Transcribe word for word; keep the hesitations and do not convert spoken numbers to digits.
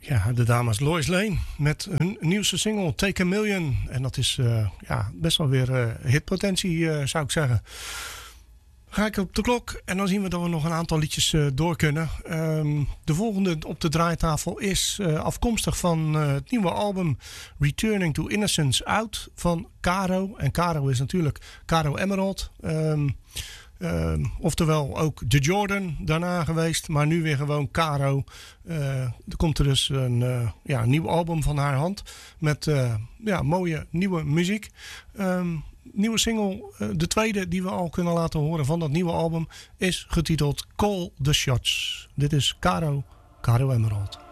Ja, de dames Lois Lane met hun nieuwste single Take a Million. En dat is uh, ja, best wel weer uh, hitpotentie, uh, zou ik zeggen. Ga ik op de klok en dan zien we dat we nog een aantal liedjes uh, door kunnen. Um, de volgende op de draaitafel is uh, afkomstig van uh, het nieuwe album Returning to Innocence Out van Caro. En Caro is natuurlijk Caro Emerald. Um, Uh, oftewel ook The Jordan daarna geweest, maar nu weer gewoon Caro. Uh, er komt er dus een uh, ja, nieuw album van haar hand met uh, ja, mooie nieuwe muziek. Um, nieuwe single, uh, de tweede die we al kunnen laten horen van dat nieuwe album, is getiteld Call the Shots. Dit is Caro, Caro Emerald.